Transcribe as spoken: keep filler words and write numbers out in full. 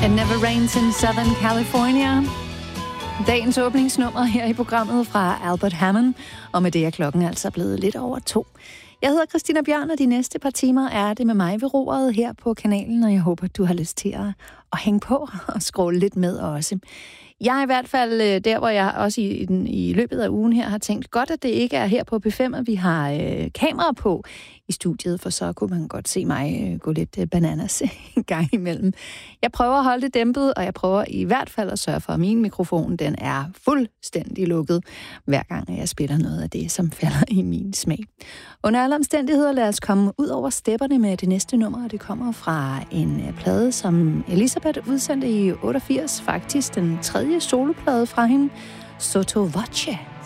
It Never Rains in Southern California. Dagens åbningsnummer her i programmet fra Albert Hammond, og med det er klokken altså blevet lidt over to. Jeg hedder Christina Bjørn, og de næste par timer er det med mig ved roret her på kanalen, og jeg håber, du har lyst til at, at hænge på og scrolle lidt med også. Jeg er i hvert fald der, hvor jeg også i, den, i løbet af ugen her har tænkt godt, at det ikke er her på P fem, at vi har øh, kamera på i studiet, for så kunne man godt se mig øh, gå lidt øh, bananas en gang imellem. Jeg prøver at holde det dæmpet, og jeg prøver i hvert fald at sørge for, at min mikrofon den er fuldstændig lukket, hver gang jeg spiller noget af det, som falder i min smag. Under alle omstændigheder, lad os komme ud over stepperne med det næste nummer, og det kommer fra en øh, plade, som Elisabeth udsendte i otteogfirs, faktisk den tredje soloplade fra hende, Sotto Voce.